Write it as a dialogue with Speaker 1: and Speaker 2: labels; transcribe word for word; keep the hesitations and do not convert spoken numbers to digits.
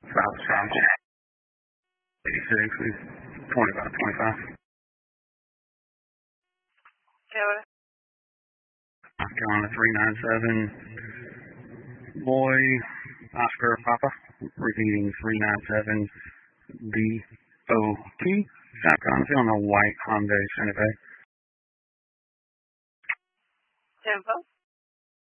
Speaker 1: South South eighty-six is twenty-five twenty-five.
Speaker 2: Yeah.
Speaker 1: Carolina three nine seven. Boy, Oscar Papa, repeating three nine seven B O T. South Carolina on a white Hyundai Santa Fe.
Speaker 2: Tempo.